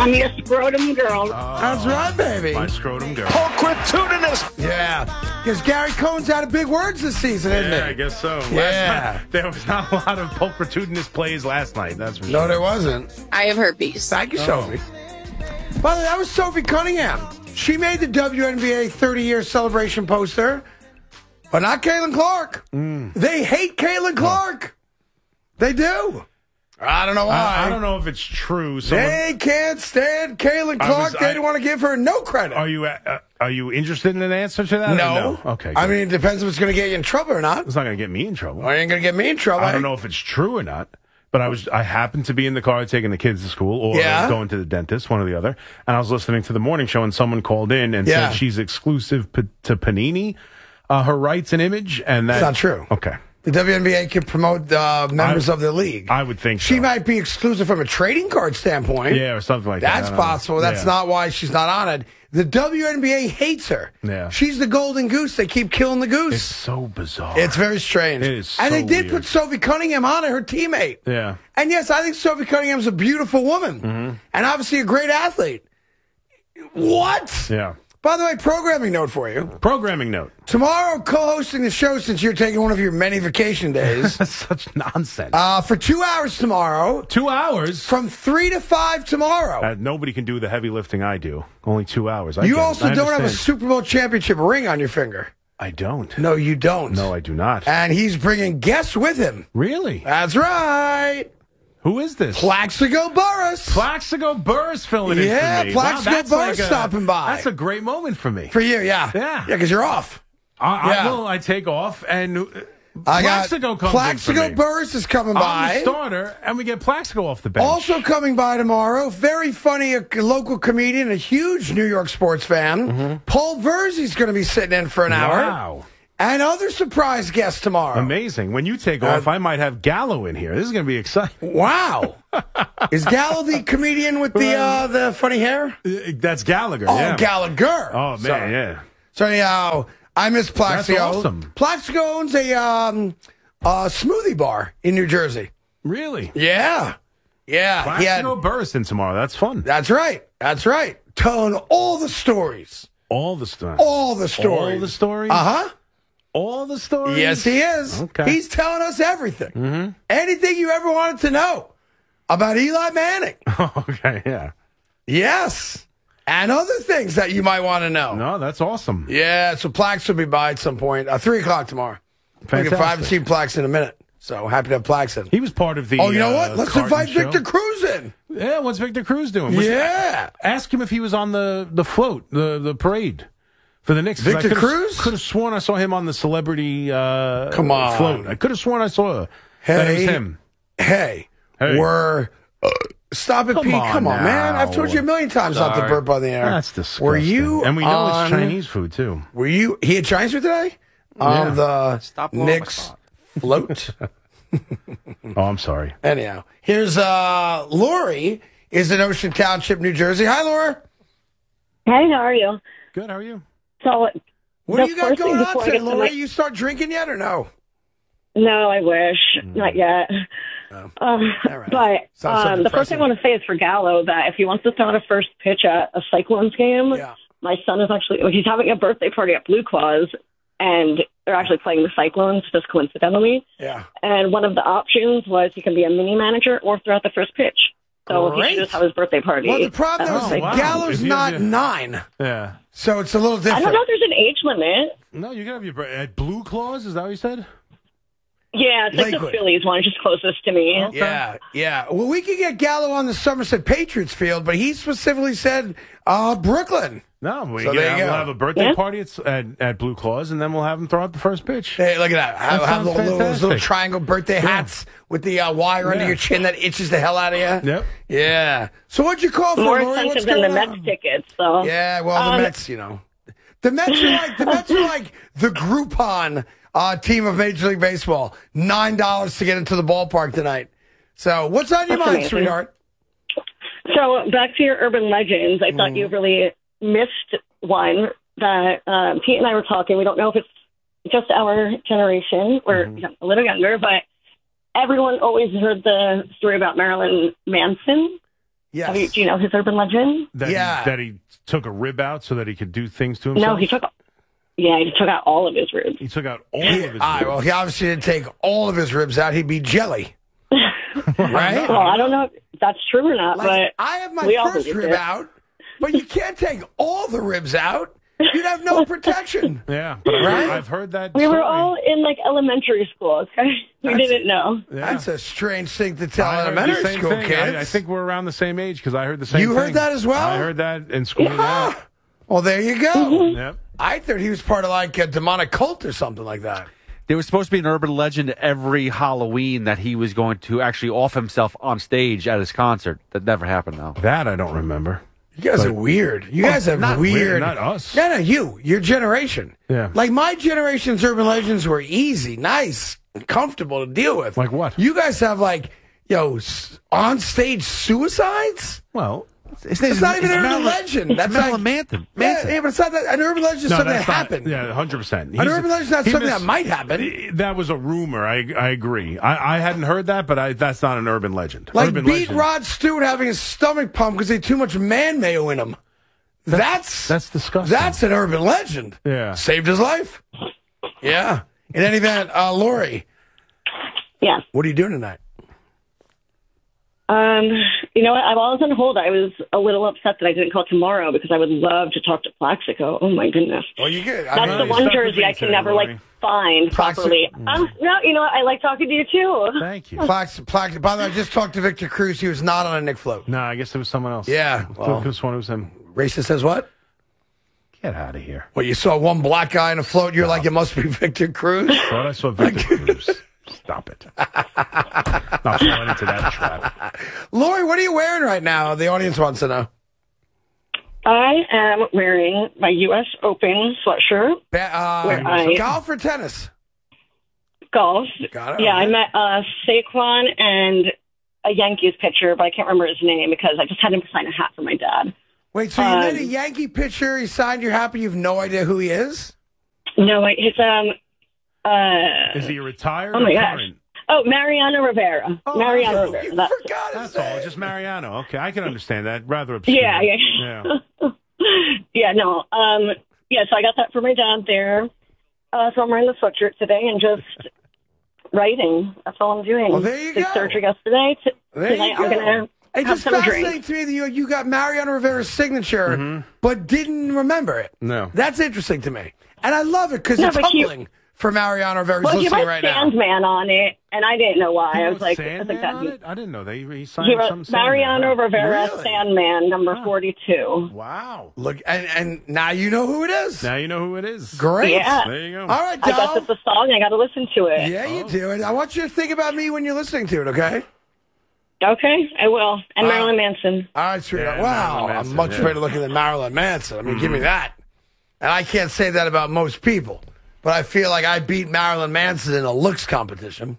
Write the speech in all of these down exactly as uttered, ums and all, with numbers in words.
I'm your scrotum girl. Oh, that's right, baby. My scrotum girl. Pulchritudinous. Yeah. Because Gary Cohen's out of big words this season, isn't Yeah, he? I guess so. Last Yeah. night, there was not a lot of pulchritudinous plays last night, that's for sure. No, there wasn't. I have herpes. Thank you, Oh. Sophie. By the way, that was Sophie Cunningham. She made the W N B A thirty-year celebration poster, but not Caitlin Clark. Mm. They hate Caitlin Clark. They do. I don't know why. I, I don't know if it's true. Someone, They can't stand Caitlin I Clark. was- they I- don't want to give her no credit. Are you uh, are you interested in an answer to that? or no. no. Okay. I good. mean, it depends if it's going to get you in trouble or not. It's not going to get me in trouble. Or it ain't going to get me in trouble. I don't know if it's true or not, but I was I happened to be in the car taking the kids to school, or Yeah. I was going to the dentist, one or the other, and I was listening to the morning show, and someone called in and Yeah. said she's exclusive p- to Panini, uh, her rights and image, and that It's not true. Okay, The W N B A can promote uh, members I- of the league. I would think She so. might be exclusive from a trading card standpoint. Yeah, or something like that. That's I don't know. possible. That's Yeah. not why she's not on it. The W N B A hates her. Yeah. She's the golden goose. They keep killing the goose. It's so bizarre. It's very strange. It is and they so did weird. put Sophie Cunningham on it, her teammate. Yeah. And yes, I think Sophie Cunningham's a beautiful woman. Mm-hmm. And obviously a great athlete. What? Yeah. By the way, programming note for you. Programming note. Tomorrow, co-hosting the show since you're taking one of your many vacation days. That's such nonsense. uh, for two hours tomorrow. two hours. From three to five tomorrow. Uh, nobody can do the heavy lifting I do. Only two hours. I you get it. also I don't have a understand. Super Bowl championship ring on your finger. I don't. No, you don't. No, I do not. And he's bringing guests with him. Really? That's right. Who is this? Plaxico Burris. Plaxico Burris filling Yeah, in for me. Plaxico that's Burris like a- stopping by. That's a great moment for me. For you, yeah. Yeah. Yeah, because you're off. I, yeah. I will. I take off, and uh, I got Plaxico comes Plaxico in for me. Burris is coming I'm by. the starter, and we get Plaxico off the bench. Also coming by tomorrow, very funny, a local comedian, a huge New York sports fan. Mm-hmm. Paul Verzi's going to be sitting in for an hour. Wow. And other surprise guests tomorrow. Amazing. When you take Uh, off, I might have Gallo in here. This is going to be exciting. Wow. Is Gallo the comedian with the uh, the funny hair? Uh, That's Gallagher. Oh, yeah. Gallagher. Oh, man, Sorry. yeah. So anyhow, I miss Plaxico. That's awesome. Plaxico owns a um, uh, smoothie bar in New Jersey. Really? Yeah. Yeah. He had- Plaxico Burris in tomorrow. That's fun. that's right. That's right. Telling all the stories. All the stories. All the stories. All the stories? Uh-huh. All the stories? Yes, he is. Okay. He's telling us everything. Mm-hmm. Anything you ever wanted to know about Eli Manning. Okay, yeah. Yes. And other things that you might want to know. No, that's awesome. Yeah, so Plax will be by at some point. Uh, three o'clock tomorrow. Fantastic. If I haven't seen Plax in a minute. So happy to have Plax in. He was part of the. Oh, you know uh, what? Let's Carton invite show. Victor Cruz in. Yeah, what's Victor Cruz doing? Was- Yeah. Ask him if he was on the, the float, the, the parade for the Knicks. 'Cause Victor I could've- Cruz? Could have sworn I saw him on the celebrity uh, Come on. float. I could have sworn I saw that it was Hey. him. Hey, Hey. we're. Uh, stop it, Come Pete. on Come on, man. now. I've told you a million times not to Sorry. burp on the air. That's disgusting. Were you And we know on, it's Chinese food, too. Were you. He had Chinese food today? On the Stop blowing my Knicks spot. float? Oh, I'm sorry. Anyhow, here's uh, Lori is in Ocean Township, New Jersey. Hi, Laura. Hey, how are you? Good, how are you? So, What the do you got first thing going on before I today, get to Lori? my- You start drinking yet or no? no, I wish. Not yet. Um, All right. but Sounds so um, the first thing I depressing. want to say is for Gallo that if he wants to start a first pitch at a Cyclones game, Yeah. my son is actually, he's having a birthday party at Blue Claws, and they're actually playing the Cyclones, just coincidentally. Yeah. And one of the options was he can be a mini manager or throw out the first pitch. So he Great. should just have his birthday party. Well, the problem at is the Oh, wow. Gallo's If you- not yeah. nine, Yeah. so it's a little I different. don't know if there's an age limit. No, you can have your br- at Blue Claws. Is that what you said? Yeah, it's like Lakewood. the Phillies one, just closest to me. Okay. Yeah, yeah. Well, we could get Gallo on the Somerset Patriots field, but he specifically said uh, Brooklyn. No, we So can there have, you we'll go. have a birthday Yeah. party at, at, at Blue Claws, and then we'll have him throw out the first pitch. Hey, look at that. Have, That have sounds those, little, those little fantastic. triangle birthday hats with the uh, wire under Yeah. your chin that itches the hell out of you. Yep. Yeah. So what'd you call for, More Lori? What's expensive than the going Mets on? tickets. So Yeah, well, the Um, Mets, you know. The Mets are like the Mets are like the Groupon uh, team of Major League Baseball. Nine dollars to get into the ballpark tonight. So what's on your That's mind, amazing. sweetheart? So back to your urban legends. I thought you Mm-hmm. really missed one that um, Pete and I were talking. We don't know if it's just our generation or Mm-hmm. you know, a little younger, but everyone always heard the story about Marilyn Manson. Yes. Have you, do you know his urban legend? That Yeah. He, that he took a rib out so that he could do things to himself? No, he took. Yeah, he took out all of his ribs. He took out all of his ribs. All right, well, he obviously didn't take all of his ribs out. He'd be jelly. Right? Well, I don't know if that's true or not, Like, but I have my we all first believe rib it. out, but you can't take all the ribs out. You'd have no protection. Yeah, but I've, Right? heard, I've heard that we were story. all in like elementary school. Okay, we That's- didn't know. Yeah. That's a strange thing to tell I heard the elementary same school thing. kids. I, I think we're around the same age because I heard the same You thing. heard that as well? I heard that in school. Ah, well, there you go. Mm-hmm. Yep. I thought he was part of like a demonic cult or something like that. There was supposed to be an urban legend every Halloween that he was going to actually off himself on stage at his concert. That never happened, though. That I don't remember. You guys are weird. You guys have not weird. weird, not us. No, no, you. Your generation. Yeah. Like my generation's urban legends were easy, nice, comfortable to deal with. Like what? You guys have like, yo, s- on stage suicides? Well, It's, It's not even an urban legend. That's Marilyn like, Manson. Yeah, Manson. yeah, but it's not that. An urban legend is no, something that that's not, happened. Yeah, one hundred percent. An urban legend is not something that might happen. That was a rumor. I I agree. I, I hadn't heard that, but I, that's not an urban legend. Like urban beat legend, Rod Stewart having his stomach pumped because he had too much man mayo in him. That's That's disgusting. That's an urban legend. Yeah. Saved his life. Yeah. In any event, uh, Lori, Yeah. what are you doing tonight? Um, you know what? I was on hold. I was a little upset that I didn't call tomorrow because I would love to talk to Plaxico. Oh my goodness. Well, you good. I That's mean, the you one stuck with jersey me I can today, never Lori. like find Plaxico- properly. Um, no, you know what? I like talking to you too. Thank you. Plax, Plax, by the way, I just talked to Victor Cruz. He was not on a Nick float. No, I guess it was someone else. Yeah, well- this one was him. Racist says what? Get out of here. Well, you saw one black guy in a float. You're like, it must be Victor Cruz. Thought I saw Victor Cruz. Stop it. Not falling into that trap. Lori, what are you wearing right now? The audience wants to know. I am wearing my U S Open sweatshirt. Ba- uh, Where I- golf or tennis? Golf. Got it. Yeah, I Okay. met uh, Saquon and a Yankees pitcher, but I can't remember his name because I just had him sign a hat for my dad. Wait, so you um, met a Yankee pitcher, he signed your hat, but you have no idea who he is? No, wait, his um. Uh, Is he retired oh or my gosh. current? Oh, Mariano Rivera. Oh, Mariano you Rivera. That's it. forgot his That's all. name. Just Mariano. Okay, I can understand that. Rather obscure. Yeah, yeah. Yeah. Yeah, no. Um, yeah, so I got that for my dad there. Uh, so I'm wearing the sweatshirt today and just writing. That's all I'm doing. Well, there you Did go. surgery yesterday. T- There tonight you go. I'm gonna It's have just some fascinating drink. to me that you, you got Mariano Rivera's signature, Mm-hmm. but didn't remember it. No. That's interesting to me. And I love it because No, it's but he- humbling for Mariano Rivera who's Well, he listening wrote right now. Sandman on it, and I didn't know why. He I wrote was like, I Sandman think that on he, it? I didn't know that. He, he signed he wrote some Sandman. Mariano Huh. Rivera Really? Sandman, number forty-two. Wow. Look, and, and now you know who it is. Now you know who it is. Great. Yeah. There you go. All right, I guess Dom. it's a song. I got to listen to it. Yeah, you Oh. do. And I want you to think about me when you're listening to it, okay? Okay, I will. And Uh, Marilyn Manson. All right, sweetheart. Yeah, wow, Marilyn I'm Manson, much yeah. better looking than Marilyn Manson. I mean, give me that. And I can't say that about most people, but I feel like I beat Marilyn Manson in a looks competition.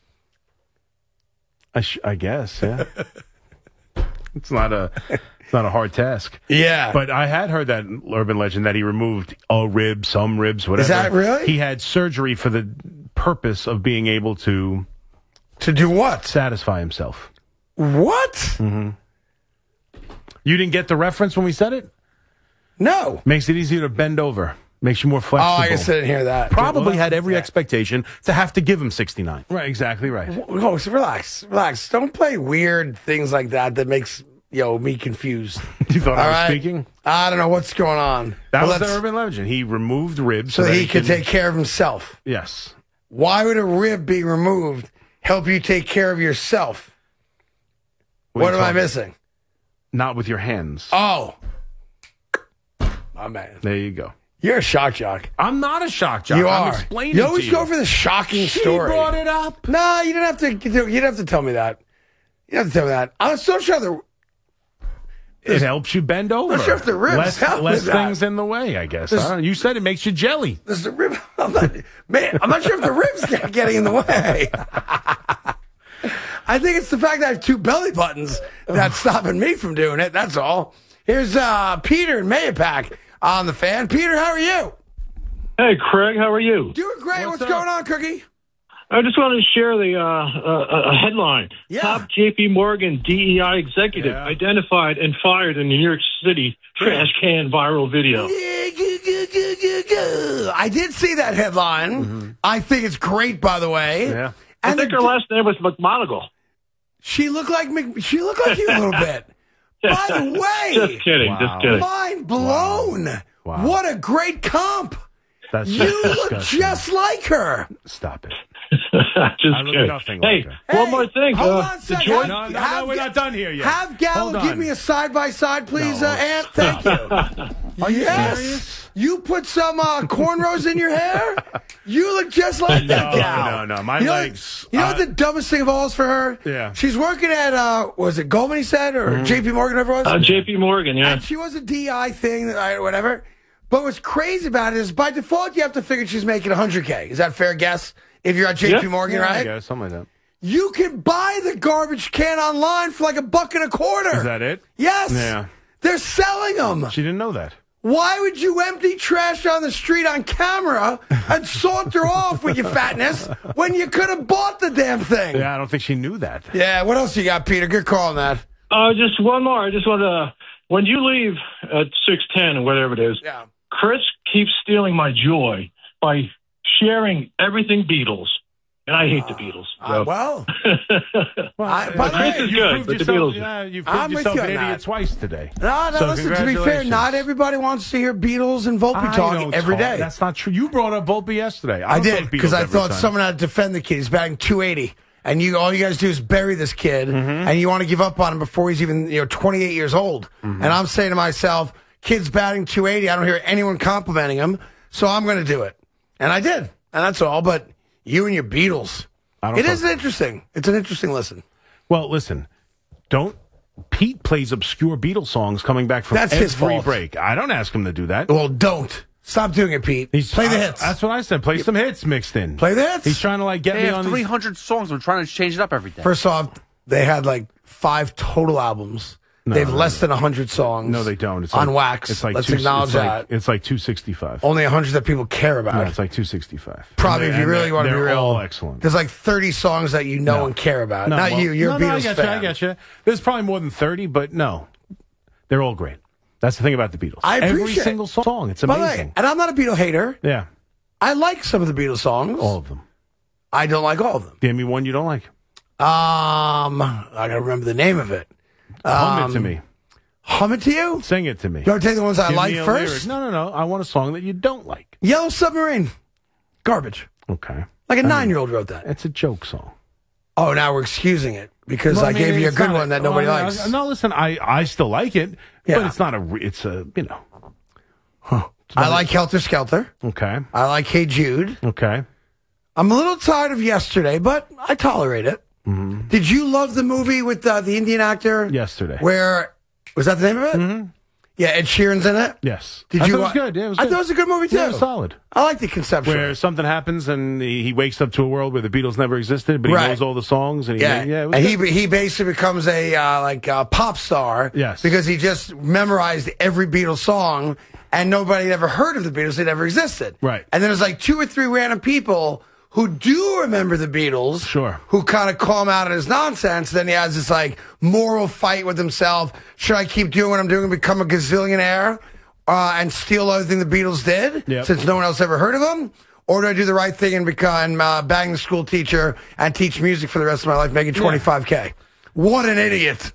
I, sh- I guess, yeah. it's not a it's not a hard task. Yeah. But I had heard that urban legend that he removed a rib, some ribs, whatever. that really? He had surgery for the purpose of being able to to do what? satisfy himself. What? You didn't get the reference when we said it? No. Makes it easier to bend over. Makes you more Oh, flexible. I guess I didn't hear that. Probably had every Yeah. expectation to have to give him sixty-nine. Right, exactly right. Oh, so relax, relax. Don't play weird things like that that makes yo me confused. You thought All I was right? speaking? I don't know what's going on. That But was the let's- urban legend. He removed ribs so so, that that he could can- take care of himself. Yes. Why would a rib be removed help you take care of yourself? What, are you am I talking- missing? Not with your hands. Oh, my man, There you go. you're a shock jock. I'm not a shock jock. You I'm are. explaining You always to go for the shocking She story. brought it up. No, you don't have to. You don't have to tell me that. You don't have to tell me that. I'm so sure the. It helps you bend over. sure if the ribs less help less with that. things in the way, I guess. This- huh? You said it makes you jelly. This is the rib. I'm not, man, I'm not sure if the ribs get getting in the way. I think it's the fact that I have two belly buttons that's stopping me from doing it. That's all. Here's uh, Peter in Mayapack on the fan. Peter, how are you? Hey, Craig, how are you? Doing great. What's What's, up? going on, Cookie? I just wanted to share the uh, uh, a headline. Yeah. Top J P Morgan D E I executive Yeah. identified and fired in New York City trash can viral video. I did see that headline. Mm-hmm. I think it's great, by the way. Yeah. I And think the- her last name was McMonagle. she looked like Mc- she looked like you a little bit. By the way, Just kidding, Wow. just kidding. mind blown. Wow. What a great comp. That's You just look disgusting. just like her. Stop it. just I look kidding. nothing hey, like her. Hey, one more thing. hold uh, on a the second. George- No, no, Have no, we're Ga- not done here yet. Have Gallo Hold on. give me a side by side, please, No. uh, Aunt. Thank you. Are you yes. serious? You put some uh, cornrows in your hair. You look just like that No, gal. no, no. My you know, legs. You know uh, what the dumbest thing of all is for her? Yeah. She's working at uh, was it Goldman? He said, or J P Morgan, whatever it was. uh, J P Morgan, yeah. And she was a D I thing, uh, whatever. But what's crazy about it is by default you have to figure she's making one hundred K. Is that a fair guess? If you're at J P Yeah. Morgan, yeah, I right? guess, something like that. You can buy the garbage can online for like a buck and a quarter. Is that it? Yes. Yeah. They're selling them. She didn't know that. Why would you empty trash on the street on camera and saunter off with your fatness when you could have bought the damn thing? Yeah, I don't think she knew that. Yeah, what else you got, Peter? Good call on that. Uh, just one more. I just want to, when you leave at six ten or whatever it is, Yeah. Chris keeps stealing my joy by sharing everything Beatles. And I hate the Beatles. Uh, So. well, Well, I- by the Chris way, is you good, proved but the yourself, Beatles- yeah, you've I'm proved with yourself you an on idiot that. twice today. no, no, So listen, to be fair, congratulations. not everybody wants to hear Beatles and Volpe I talk don't every talk. day. That's not true. You brought up Volpe yesterday. I, I don't did talk because Beatles I every thought time. someone had to defend the kid. He's batting two eighty, and you all you guys do is bury this kid, Mm-hmm. and you want to give up on him before he's even you know twenty-eight years old. Mm-hmm. And I'm saying to myself, kid's batting two eighty. I don't hear anyone complimenting him, so I'm going to do it, and I did, and that's all. But you and your Beatles, I don't it talk- is interesting. It's an interesting listen. Well, listen, don't. Pete plays obscure Beatles songs coming back from That's every his fault. break. I don't ask him to do that. Well, don't stop doing it, Pete. Play the I- hits. That's what I said. Play some hits mixed in. Play the hits. He's trying to like get They me have on three these. hundred songs. I'm trying to change it up every day. First off, they had like five total albums. No, they have no, less than one hundred songs. No, they don't. It's on like, wax. It's like Let's two, acknowledge it's like, that. It's like two sixty-five. Only one hundred that people care about. No, it's like two sixty-five. Probably, And if you they- really and want to be they're real, all excellent. There's like thirty songs that you know No. and care about. No, Not well, you. You're no, a no, Beatles I get fan. you. I get you. There's probably more than thirty, but no, they're all great. That's the thing about the Beatles. I Every appreciate- single song. It's By the amazing. way, and I'm not a Beatle hater. Yeah, I like some of the Beatles songs. all of them. I don't like all of them. Give me one you don't like. Um, I gotta remember the name of it. Hum Um, it to me. Hum it to you. Sing it to me. You want to take the ones I Give like me a first? lyric. No, no, no. I want a song that you don't like. Yellow Submarine, garbage. Okay. Like a I mean, nine-year-old wrote that. It's a joke song. Oh, now we're excusing it because Well, I, mean, gave you a it's good not one that nobody well, I- likes. No, listen, I, I still like it, Yeah. but it's not a. re- It's a you know. I like Helter Skelter. Okay. I like Hey Jude. Okay. I'm a little tired of Yesterday, but I tolerate it. Mm-hmm. Did you love the movie with uh, the Indian actor? Yesterday. Where was that the name of it? Mm-hmm. Yeah, Ed Sheeran's in it. Yes. Did I you? thought it was wa- good. Yeah, it was I good. thought it was a good movie too. Yeah, it was solid. I like the conception. Where something happens and he, he wakes up to a world where the Beatles never existed, but he Right. knows all the songs and he Yeah, yeah, it was and good. he he basically becomes a uh, like a pop star. Yes. because he just memorized every Beatles song, and nobody had ever heard of the Beatles. They never existed. Right. And then there's like two or three random people who do remember the Beatles. Sure. Who kind of call him out on his nonsense. Then he has this like moral fight with himself. Should I keep doing what I'm doing and become a gazillionaire uh, and steal everything the Beatles did Yep. since no one else ever heard of them? Or do I do the right thing and become uh, bang the school teacher and teach music for the rest of my life, making twenty-five K? What an idiot.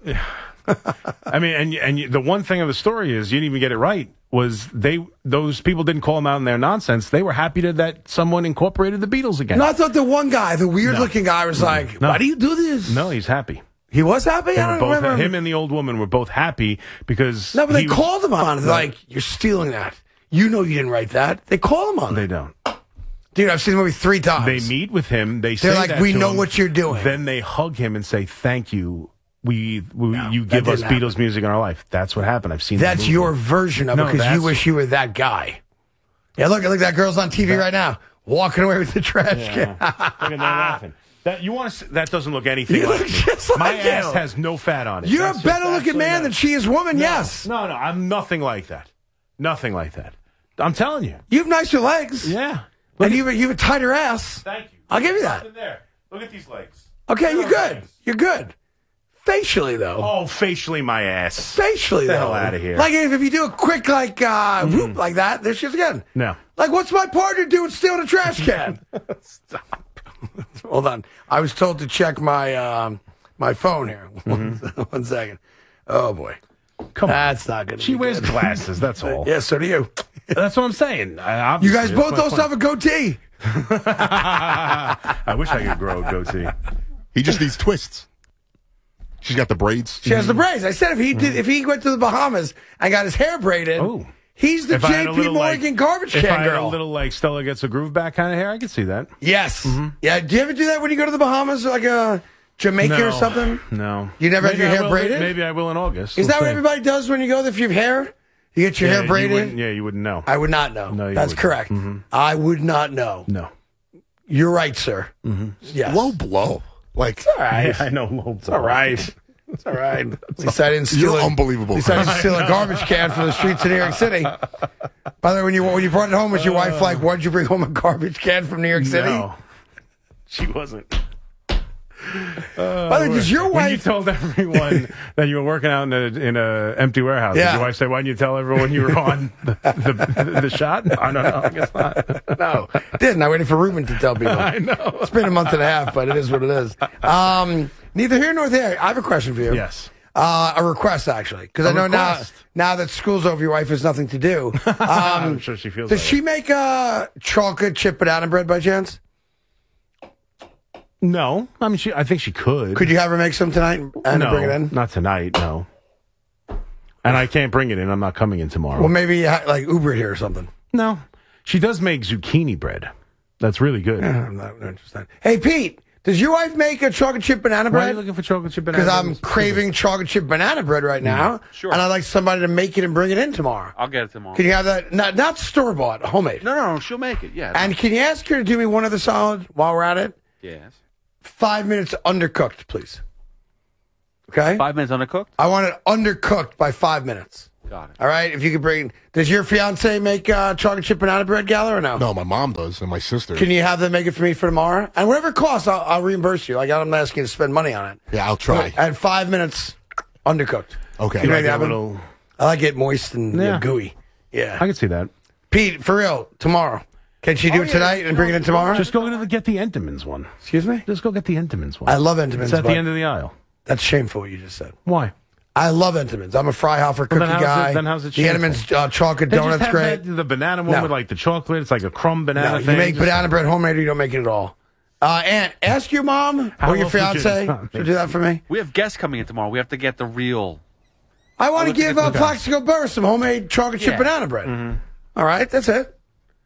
I mean, and and you, the one thing of the story is you didn't even get it right. Was they those people didn't call him out in their nonsense? They were happy to, that someone incorporated the Beatles again. No, I thought the one guy, the weird looking guy, was like, No. why do you do this? No, he's happy. He was happy? They I were don't both, remember. him and the old woman were both happy because no, but they he was- called him on it. They're like, you're stealing that. You know you didn't write that. They call him on They it. don't. Dude, I've seen the movie three times. They meet with him. They They're say like, that we to know him. what you're doing. Then they hug him and say, "Thank you. We, we No, you that give us didn't happen. Beatles music in our life." That's what happened. I've seen. the That's movie. your version of No, it because you that's- wish you were that guy. Yeah, look, look, that girl's on T V right now, walking away with the trash Yeah. can. Look at that laughing. That you want to? That doesn't look anything You like look me. just like My you. ass has no fat on it. You're That's a just better looking absolutely man not- than she is woman, No, yes. No, no, I'm nothing like that. Nothing like that. I'm telling you. You have nicer legs. Yeah. And you have, a- you have a tighter ass. Thank you. I'll give you that. There. Look at these legs. Okay, you're good. You're good. Facially, though. Oh, facially, my ass. Facially, Get the though. hell outta here. Like, if, if you do a quick, like, uh, whoop like that, there she is again. No. Like, what's my partner doing stealing a trash can? Stop. Hold on. I was told to check my um, my phone here. One, one second. Oh, boy. Come on. That's not going to be She wears good. glasses, that's all. Yeah, so do you. That's what I'm saying. I, You guys obviously, both that's also my have a goatee. I wish I could grow a goatee. He just needs twists. She's got the braids. She has the braids. I said if he did, if he went to the Bahamas and got his hair braided, Oh. he's the If I had J a P little, Morgan like- garbage If can I had girl. a little like Stella gets a groove back kind of hair, I could see that. Yes. Yeah. Do you ever do that when you go to the Bahamas, like a Jamaica no, or something? No. You never Maybe had your I hair will- braided? Maybe I will in August. Is We'll that what see. everybody does when you go there? If you have hair, you get your Yeah, hair you braided. wouldn't- yeah, you wouldn't know. I would not know. No, you That's wouldn't. correct. Mhm. I would not know. No. You're right, sir. Mm-hmm. Yes. Low blow. Like, All right. Yeah, I know. Low It's all right. It's all right. At least I didn't steal you're it. unbelievable. At least I didn't steal a garbage can from the streets of New York City. By the way, when you when you brought it home, was your wife like, "Why'd you bring home a garbage can from New York City?" No. She wasn't. By the way, does your When you wife? told everyone that you were working out in a in a empty warehouse, Yeah. did your wife say, "Why didn't you tell everyone you were on the, the, the shot?" I don't know. I guess not. No, didn't. I waited for Ruben to tell people. I know. It's been a month and a half, but it is what it is. Um, neither here nor there. I have a question for you. Yes. Uh, a request, actually, because A I know request? now now that school's over, your wife has nothing to do. Um, I'm sure she feels. does that she way. make uh, chocolate chip banana bread by chance? No, I mean, she. I think she could. Could you have her make some tonight and no, bring it in? not tonight. No. And I can't bring it in. I'm not coming in tomorrow. Well, maybe ha- like Uber it here or something. No, she does make zucchini bread. That's really good. I'm not interested. Hey, Pete, does your wife make a chocolate chip banana Why are bread? you looking for chocolate chip banana? Because I'm bread? craving chocolate chip banana bread right now. Sure. And I'd like somebody to make it and bring it in tomorrow. I'll get it tomorrow. Can you have that? Not, not store bought, homemade. No, no, no. She'll make it. Yeah. And can you ask her to do me one other solid while we're at it? yes. Five minutes undercooked, please. Okay? Five minutes undercooked. I want it undercooked by five minutes. Got it. All right? If you could bring. Does your fiance make uh, chocolate chip banana bread, Gala, or no? no, my mom does and my sister. Can you have them make it for me for tomorrow? And whatever it costs, I'll, I'll reimburse you. Like, I'm not asking you to spend money on it. yeah, I'll try. And five minutes undercooked. Okay. You Like make that a happen? little. I like it moist and Yeah. yeah, gooey. Yeah. I can see that. Pete, for real, tomorrow. Can she do Oh, it yeah, tonight and bring it in tomorrow? Just go to the, get the Entenmann's one. Excuse me? Just go get the Entenmann's one. I love Entenmann's. It's at the but end of the aisle. That's shameful what you just said. Why? I love Entenmann's. I'm a Freihofer cookie then how's it- guy. then how's it The shameful? Entenmann's uh, chocolate They just donut's have great. that- the banana one No. with like the chocolate. It's like a crumb banana No, you thing. make Just- banana bread homemade or you don't make it at all. Uh, Aunt, ask your mom How or your else would you- fiance to do that for me. We have guests coming in tomorrow. We have to get the real. I want to look at give the uh, guy. Plaxico Burr some homemade chocolate chip Yeah. banana bread. Mm-hmm. All right, that's it.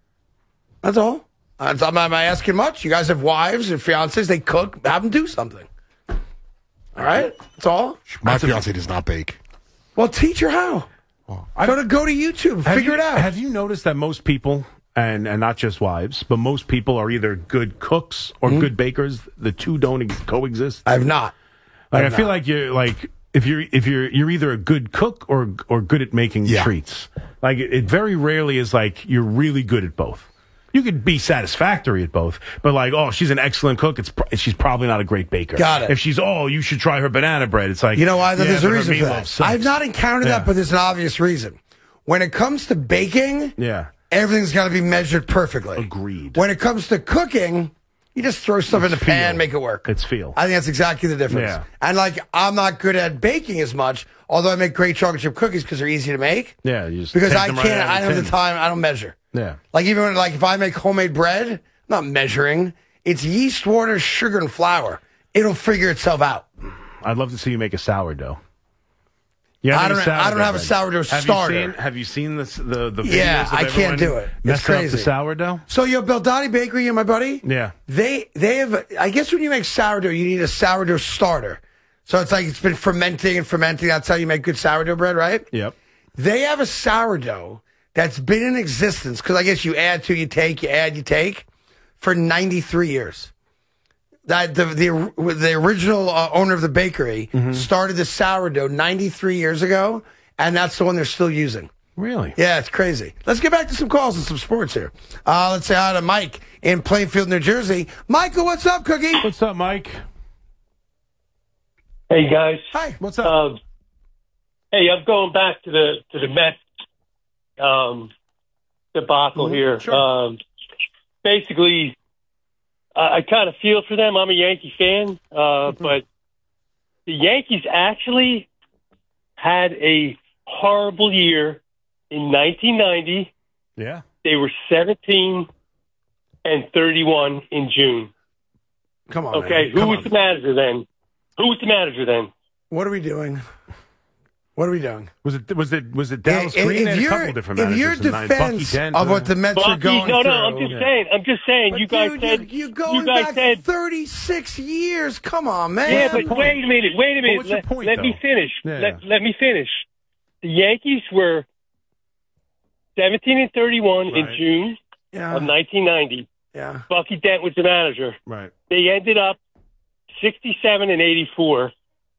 That's all. Uh, am I am I asking much? You guys have wives and fiancés. They cook. Have them do something. All right, that's all. my fiance does not bake. Well, teach her how. Go to go to YouTube. Have Figure you- it out. Have you noticed that most people, and and not just wives, but most people are either good cooks or good bakers? The two don't ex- coexist. I have not. Like, I I've feel not. like you're like if you're if you're you're either a good cook or or good at making Yeah. treats. Like it, it very rarely is like you're really good at both. You could be satisfactory at both, but like, oh, she's an excellent cook. It's pro- she's probably not a great baker. Got it. If she's, oh, you should try her banana bread. It's like, You know why? yeah, There's a but her reason for meatloaf that. sucks. I've not encountered Yeah. that, but there's an obvious reason. When it comes to baking, Yeah. everything's got to be measured perfectly. Agreed. When it comes to cooking, you just throw stuff in the It's pan, feel. make it work. It's feel. I think that's exactly the difference. Yeah. And like, I'm not good at baking as much, although I make great chocolate chip cookies because they're easy to make. Yeah, you just Because take I them can't, right out of I don't have tin. the time, I don't measure. Yeah. Like even when, like if I make homemade bread, I'm not measuring. It's yeast, water, sugar, and flour. It'll figure itself out. I'd love to see you make a sourdough. Yeah, I don't- I don't have a sourdough have starter. You seen, have you seen this, the the videos Yeah, of I can't everyone do it. It's messing up crazy. the sourdough? So yo, Beldati Bakery and my buddy, Yeah. they they have. I guess when you make sourdough, you need a sourdough starter. So it's like it's been fermenting and fermenting. That's how you make good sourdough bread, right? Yep. They have a sourdough that's been in existence because I guess you add to, you take, you add, you take for ninety-three years. That the the the original uh, owner of the bakery Mm-hmm. started the sourdough ninety-three years ago, and that's the one they're still using. Really? Yeah, it's crazy. Let's get back to some calls and some sports here. Uh, let's say hi to Mike in Plainfield, New Jersey. Michael, what's up, Cookie? What's up, Mike? Hey guys. Hi. What's up? Um, hey, I'm going back to the to the Mets um, debacle Mhm, here. sure. Um, basically, I, I kind of feel for them. I'm a Yankee fan, uh, Mm-hmm. but the Yankees actually had a horrible year in nineteen ninety. Yeah. They were seventeen and thirty-one in June. Come on, Okay, man. who Come was on. the manager then? Who was the manager then? What are we doing? What are we doing? Was it was it was it Dallas If- Green? They if had a your- couple different if managers. your in nine. defense Bucky Dent, of uh, what the Mets are Bucky, going no, through. no, I'm just Yeah. saying. I'm just saying. But you guys dude, said you, you going you guys back said thirty-six years. Come on, man. Yeah, but point. wait a minute, wait a minute. what's your Let, point, let me though? finish. Yeah. Let, let me finish. The Yankees were seventeen and thirty-one in Right. June yeah, of nineteen ninety. yeah. Bucky Dent was the manager. Right. They ended up sixty-seven and eighty-four.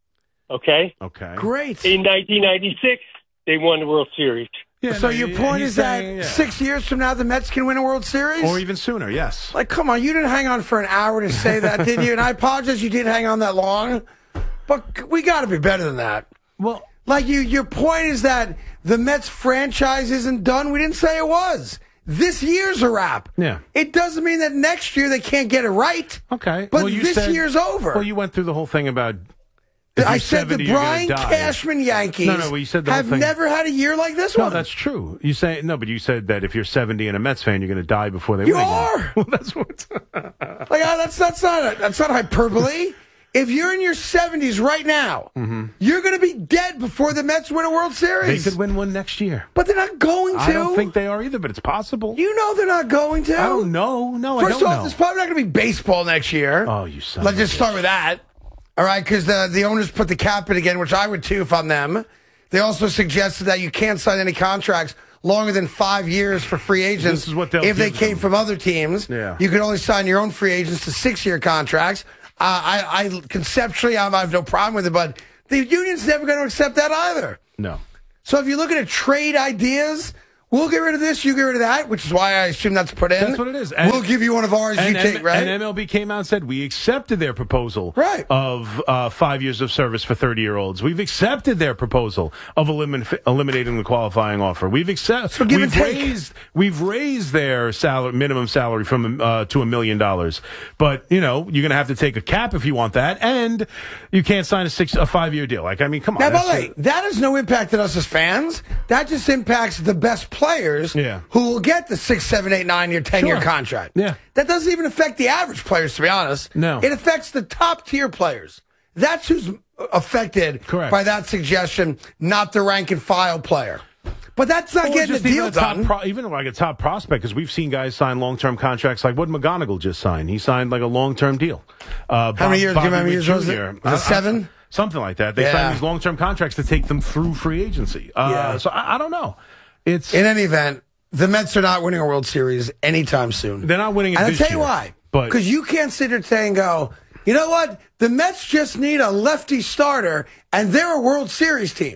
Okay. Okay. Great. In nineteen ninety-six, they won the World Series. Yeah, So no, your he- point he's is that saying, yeah. six years from now the Mets can win a World Series? or even sooner. Yes. Like, come on, you didn't hang on for an hour to say that, did you? And I apologize you did hang on that long, but we got to be better than that. Well, Like, you, your point is that the Mets franchise isn't done. We didn't say it was. This year's a wrap. Yeah. It doesn't mean that next year they can't get it right. okay. But well, you this said- year's over. Well, you went through the whole thing about. if I you're said the seventy, you're gonna Brian die. Cashman Yankees No, no, well, you said the whole have thing- never had a year like this No, one. that's true. You say no, but you said that if you're seventy and a Mets fan, you're going to die before they You win. again. are. Well, that's what. Like, uh, that's that's not a, that's not hyperbole. If you're in your seventies right now, you're going to be dead before the Mets win a World they Series. could win one next year. But they're not going to. I don't think they are either, but it's possible. You know they're not going to. I don't know. No, I First don't off, know. there's probably not going to be baseball next year. Oh, you son Let's of a just start bitch. with that. All right, because the, the owners put the cap in again, which I would too if I'm them. They also suggested that you can't sign any contracts longer than five years for free agents. This is what they'll if they give came them. from other teams. Yeah. You could only sign your own free agents to six-year contracts. Uh, I, I conceptually, I have no problem with it, but the union's never going to accept that either. No. So if you're looking at trade ideas, we'll get rid of this, you get rid of that, which is why I assume that's put in. That's what it is. And- we'll give you one of ours, you And, take, M- right? and M L B came out and said we accepted their proposal Right. of uh, five years of service for thirty-year-olds. We've accepted their proposal of elimin- eliminating the qualifying offer. We've accepted. So give we've and take. raised we've raised their salary minimum salary from uh, to a million dollars. But you know you're going to have to take a cap if you want that, and you can't sign a six a five year deal. Like I mean, come on. Now, by that's the way, that has no impact on us as fans. That just impacts the best players Yeah. who will get the six, seven, eight, nine year, ten year Sure. contract. Yeah. That doesn't even affect the average players, to be honest. No. It affects the top tier players. That's who's affected Correct. by that suggestion, not the rank and file player. But that's not Or getting the just even deal a top done. pro- even like a top prospect, because we've seen guys sign long-term contracts. Like what McGonigal just signed, he signed like a long-term deal. Uh, How many years- do you remember how many years was it? Junior Was it seven? something like that. They Yeah. sign these long-term contracts to take them through free agency. Uh, Yeah. So I, I don't know. It's In any event, the Mets are not winning a World Series anytime soon. they're not winning it And I'll this tell you year, why. but Because you can't sit here today and go, you know what? The Mets just need a lefty starter, and they're a World Series team.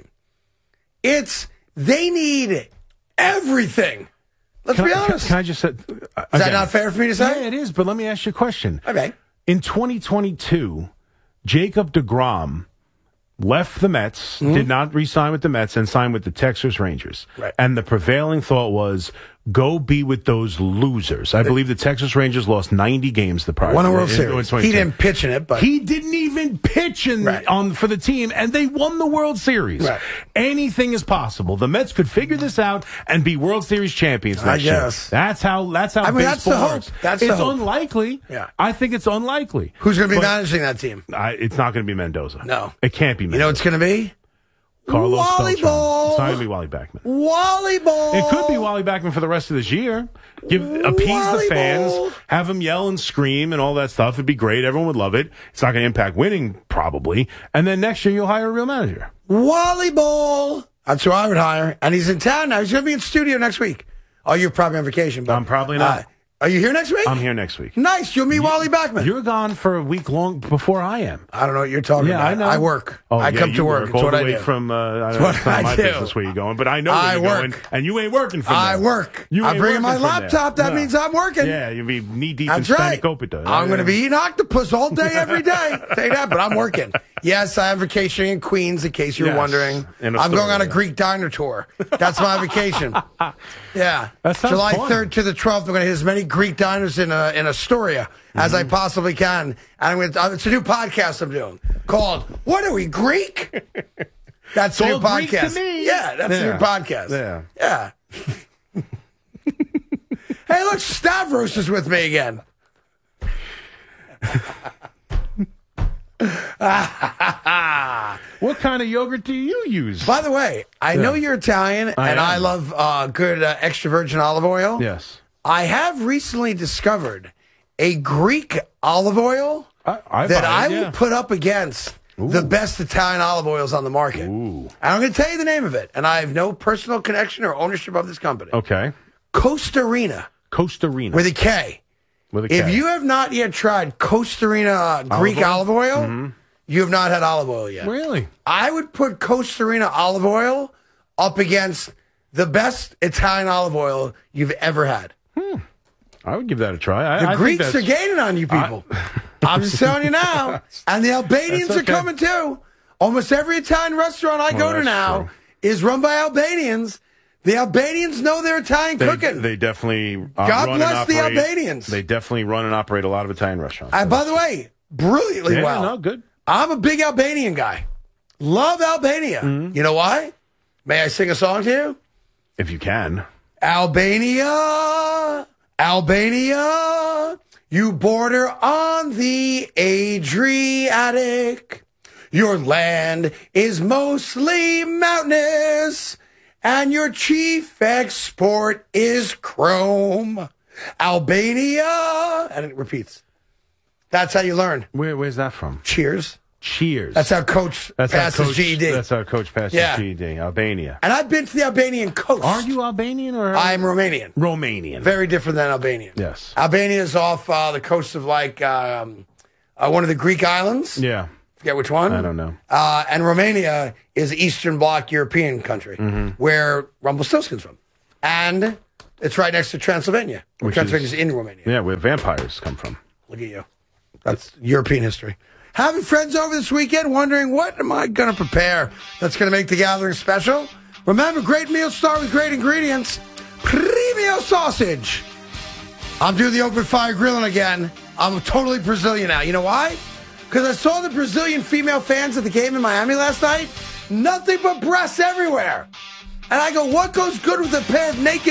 It's, they need everything. Let's can, be I, can, honest. can I just say? Is that not fair for me to say? Yeah, it is. But let me ask you a question. Okay. In twenty twenty-two, Jacob deGrom left the Mets, did not re-sign with the Mets, and signed with the Texas Rangers. Right. And the prevailing thought was, go be with those losers. I believe the Texas Rangers lost ninety games the prior Won a World in- in Series. twenty-two. He didn't pitch in it, but He didn't even pitch in Right. on for the team, and they won the World Series. Right. Anything is possible. The Mets could figure this out and be World Series champions I next year. guess. That's how. That's how. I mean, that's baseball the hope. works. That's the it's hope. unlikely. Yeah. I think it's unlikely. who's going to be But managing that team? I, it's not going to be Mendoza. No. it can't be. You Mendoza. know what it's going to be? Carlos Wally Beltran. Ball. It's not going to be Wally Backman. Wally Ball. It could be Wally Backman for the rest of this year. Give appease Wally the fans, Ball. have them yell and scream and all that stuff. It'd be great. Everyone would love it. It's not going to impact winning probably. And then next year you'll hire a real manager. Wally Ball. That's who I would hire. And he's in town now. He's going to be in studio next week. Oh, you're probably on vacation. But, I'm probably not. Uh, Are you here next week? I'm here next week. Nice. You'll meet Wally Backman. You're gone for a week long before I am. I don't know what you're talking Yeah, about. I know. I work. Oh, I yeah, come you to work. work It's all what the I way do. from. Uh, I It's don't know, what it's not I my do. business where you're going, but I know where I you're work. going, and you ain't working from I there. work. You I'm ain't bringing my working from laptop. there. That No. means I'm working. Yeah, you'll be knee deep in That's right. Spanakopita. I'm going to be eating octopus all day, every day. Say that, but I'm working. Yes, I am vacationing in Queens, in case you're Yes, wondering. in I'm going on a Astoria. Greek diner tour. That's my vacation. Yeah. That sounds July fun. third to the twelfth, I'm going to hit as many Greek diners in uh, in Astoria as I possibly can. And I'm going to, uh, it's a new podcast I'm doing called "What Are We Greek?" That's It's the new all Greek to podcast. me. Yeah, that's the Yeah. new podcast. Yeah. Yeah. Hey, look, Stavros is with me again. What kind of yogurt do you use? By the way, I know you're Italian, I and am. I love uh, good uh, extra virgin olive oil. Yes. I have recently discovered a Greek olive oil I, I that buy I it, will yeah. put up against the best Italian olive oils on the market. Ooh. And I'm going to tell you the name of it, and I have no personal connection or ownership of this company. Okay. Costa Rica, Costa Rica. with a K. With a If K. you have not yet tried Costa Rica uh, Greek olive oil? oil, you have not had olive oil yet. Really? I would put Costa Rica olive oil up against the best Italian olive oil you've ever had. I would give that a try. I, The I think Greeks that's- are gaining on you people. I'm just telling you now. And the Albanians That's are okay. coming too. Almost every Italian restaurant I Well, go to that's now true. is run by Albanians. The Albanians know their Italian They, cooking. they definitely uh, God run bless and the operate, Albanians. They definitely run and operate a lot of Italian restaurants. and by the way, brilliantly yeah, well. no, good. I'm a big Albanian guy. Love Albania. Mm-hmm. You know why? May I sing a song to you? If you can. Albania, Albania, you border on the Adriatic. Your land is mostly mountainous, and your chief export is chrome. Albania, and it repeats. That's how you learn. Where, where's that from? Cheers. Cheers. That's how Coach That's how passes coach, G E D. That's how Coach passes Yeah. G E D. Albania. And I've been to the Albanian coast. Are you Albanian or? I'm Romanian. Romanian. Very different than Albanian. Yes. Albania is off uh, the coast of like um, uh, one of the Greek islands. Yeah. Forget which one. I don't know. Uh, and Romania is Eastern Bloc European country Mm-hmm. where Rumpelstiltskin's from. And it's right next to Transylvania. Where Which Transylvania is- is in Romania. Yeah, where vampires come from. Look at you. That's European history. Having friends over this weekend wondering what am I going to prepare that's going to make the gathering special? Remember, great meals start with great ingredients. Premio sausage. I'm doing the open fire grilling again. I'm totally Brazilian now. You know why? Because I saw the Brazilian female fans at the game in Miami last night. Nothing but breasts everywhere. And I go, what goes good with a pair of naked